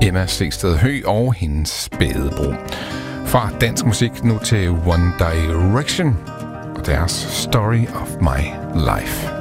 Emma Segsted Høgh og hendes spædebro. Fra dansk musik nu til One Direction og deres Story of My Life.